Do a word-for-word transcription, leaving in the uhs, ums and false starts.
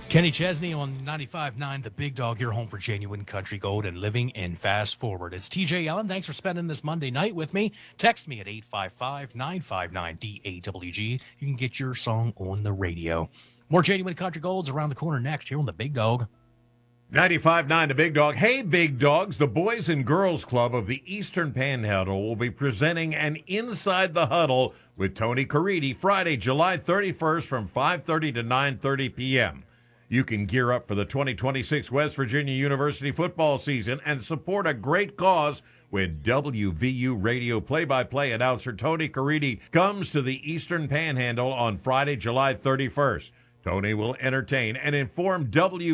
Kenny Chesney on ninety-five point nine, The Big Dog, your home for genuine country gold and living in fast forward. It's T J Allen. Thanks for spending this Monday night with me. Text me at eight five five, nine five nine, D A W G. You can get your song on the radio. More genuine country golds around the corner next here on The Big Dog. ninety-five point nine The Big Dog. Hey, Big Dogs, the Boys and Girls Club of the Eastern Panhandle will be presenting an Inside the Huddle with Tony Caridi Friday, July thirty-first from five thirty to nine thirty p.m. You can gear up for the twenty twenty-six West Virginia University football season and support a great cause when W V U radio play-by-play announcer Tony Caridi comes to the Eastern Panhandle on Friday, July thirty-first. Tony will entertain and inform W